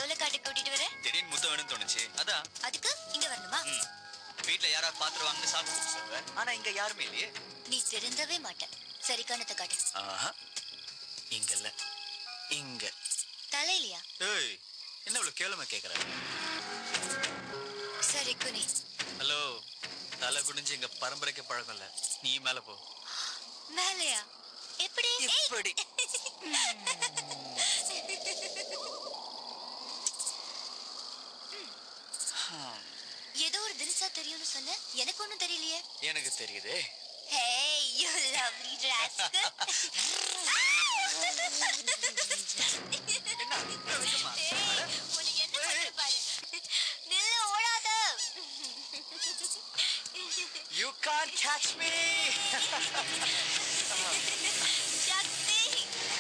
சோளக்காட்டு கூட்டிட்டு வர? திடீர்னு முத்தம் வேணும்னு தோணுச்சு, அதான். அதுக்கு இங்க வரணுமா? வீட்ல யாராவது பாத்துருவாங்கன்னு சாப்பிட்டு சொல்லுவேன். ஆனா இங்க யாருமே இல்லையே. நீ திருந்தவே மாட்ட. சரி, கண்ணத்தை காட்டு. இங்க இல்ல, இங்க. தலையிலையா? ஏய், என்ன இவ்வளவு கேவலமா கேக்குற? சரி, குனி. ஹலோ, தலை குனிஞ்சு எங்க பரம்பரைக்கு பழக்கம் இல்ல. நீ மேல போ. மேலையா? எப்படி? இப்படி. ஏதோ ஒரு தினசா தெரியும்னு சொன்ன, எனக்கு ஒண்ணும் தெரியலையே. எனக்கு தெரியுதே. Hey, you lovely rascal.